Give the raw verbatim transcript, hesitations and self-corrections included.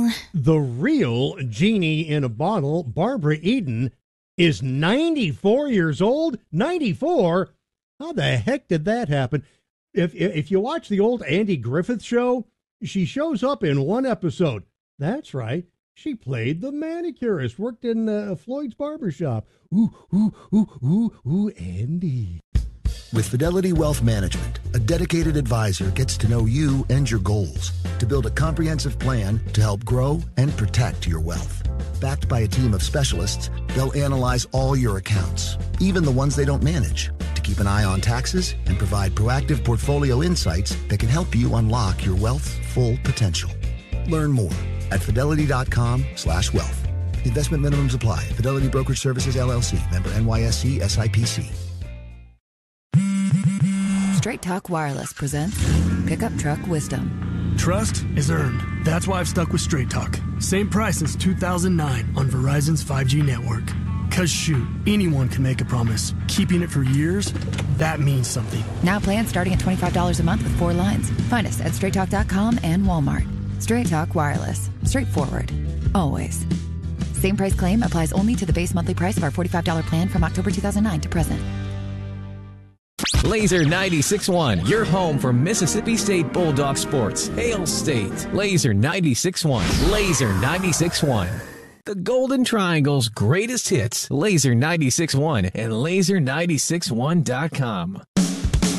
well. The real genie in a bottle, Barbara Eden, is ninety-four years old. ninety-four? How the heck did that happen? If if you watch the old Andy Griffith show, she shows up in one episode. That's right. She played the manicurist, worked in uh, Floyd's barbershop. Ooh, ooh, ooh, ooh, ooh, Andy. With Fidelity Wealth Management, a dedicated advisor gets to know you and your goals to build a comprehensive plan to help grow and protect your wealth. Backed by a team of specialists, they'll analyze all your accounts, even the ones they don't manage, to keep an eye on taxes and provide proactive portfolio insights that can help you unlock your wealth's full potential. Learn more at fidelity.com slash wealth. Investment minimums apply. Fidelity Brokerage Services, L L C. Member N Y S C S I P C. Straight Talk Wireless presents Pickup Truck Wisdom. Trust is earned. That's why I've stuck with Straight Talk. Same price since two thousand nine on Verizon's five G network. Cause shoot, anyone can make a promise. Keeping it for years, that means something. Now plans starting at twenty-five dollars a month with four lines. Find us at straight talk dot com and Walmart. Straight Talk Wireless. Straightforward. Always. Same price claim applies only to the base monthly price of our forty-five dollars plan from October two thousand nine to present. Laser ninety-six point one, your home for Mississippi State Bulldog sports. Hail State. Laser ninety-six point one. Laser ninety-six point one. The Golden Triangle's greatest hits. Laser ninety-six point one and laser ninety-six one dot com.